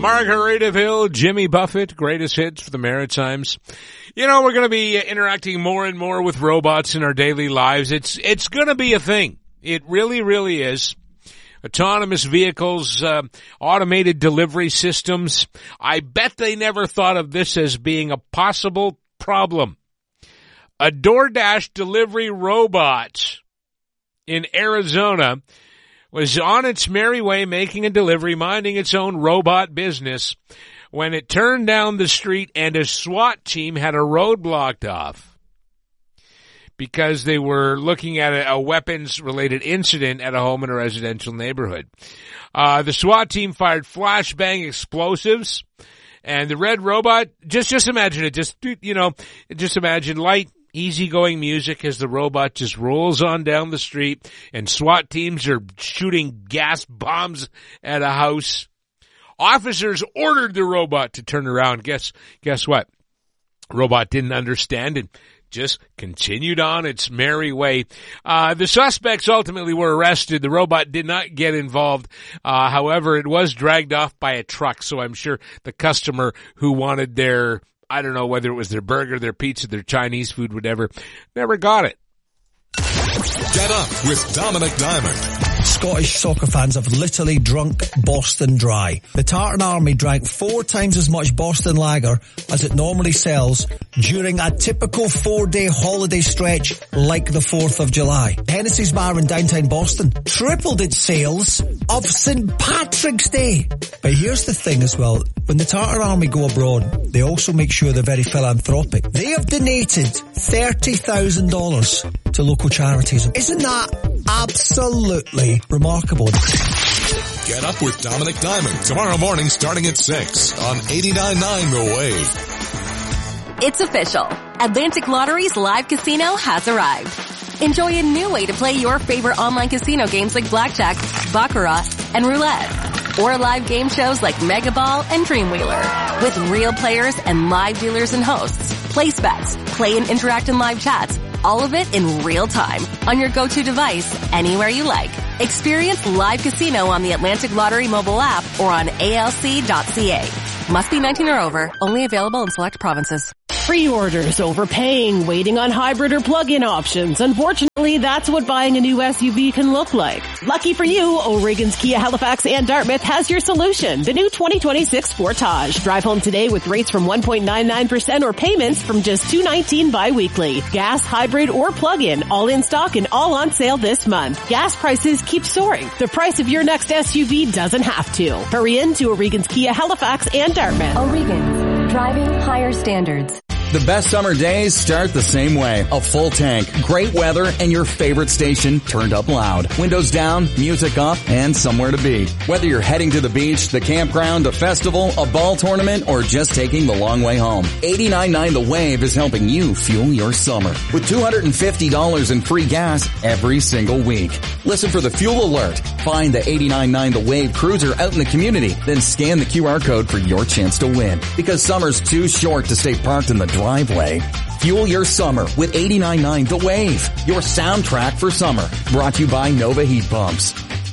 Margaritaville, Jimmy Buffett, greatest hits for the Maritimes. You know, we're going to be interacting more and more with robots in our daily lives. It's going to be a thing. It really, really is. Autonomous vehicles, automated delivery systems. I bet they never thought of this as being a possible problem. A DoorDash delivery robot in Arizona was on its merry way making a delivery, minding its own robot business, when it turned down the street and a SWAT team had a road blocked off because they were looking at a weapons-related incident at a home in a residential neighborhood. The SWAT team fired flashbang explosives, and the red robot, just imagine it, just imagine light, easygoing music as the robot just rolls on down the street and SWAT teams are shooting gas bombs at a house. Officers ordered the robot to turn around. Guess what? Robot didn't understand and just continued on its merry way. The suspects ultimately were arrested. The robot did not get involved. However, it was dragged off by a truck. So I'm sure the customer who wanted their, I don't know whether it was their burger, their pizza, their Chinese food, whatever, never got it. Get up with Dominic Diamond. Scottish soccer fans have literally drunk Boston dry. The Tartan Army drank 4 times as much Boston Lager as it normally sells during a typical 4-day holiday stretch like the 4th of July. Hennessy's Bar in downtown Boston tripled its sales of St. Patrick's Day. But here's the thing as well. When the Tartan Army go abroad, they also make sure they're very philanthropic. They have donated $30,000 to local charities. Isn't that absolutely remarkable? Get up with Dominic Diamond tomorrow morning starting at 6 on 89.9 The Wave. It's official. Atlantic Lottery's live casino has arrived. Enjoy a new way to play your favorite online casino games like blackjack, baccarat, and roulette. Or live game shows like Mega Ball and Dreamwheeler. With real players and live dealers and hosts. Place bets, play and interact in live chats. All of it in real time on your go-to device anywhere you like. Experience live casino on the Atlantic Lottery mobile app or on alc.ca. Must be 19 or over. Only available in select provinces. Pre-orders, overpaying, waiting on hybrid or plug-in options. Unfortunately, that's what buying a new SUV can look like. Lucky for you, O'Regan's Kia Halifax and Dartmouth has your solution. The new 2026 Sportage. Drive home today with rates from 1.99% or payments from just $219 bi-weekly. Gas, hybrid, or plug-in, all in stock and all on sale this month. Gas prices keep soaring. The price of your next SUV doesn't have to. Hurry in to O'Regan's Kia Halifax and Dartmouth. O'Regan's. Driving higher standards. The best summer days start the same way. A full tank, great weather, and your favorite station turned up loud. Windows down, music up, and somewhere to be. Whether you're heading to the beach, the campground, a festival, a ball tournament, or just taking the long way home, 89.9 The Wave is helping you fuel your summer with $250 in free gas every single week. Listen for the fuel alert. Find the 89.9 The Wave cruiser out in the community, then scan the QR code for your chance to win. Because summer's too short to stay parked in the driveway. Fuel your summer with 89.9 The Wave, your soundtrack for summer. Brought to you by Nova Heat Pumps.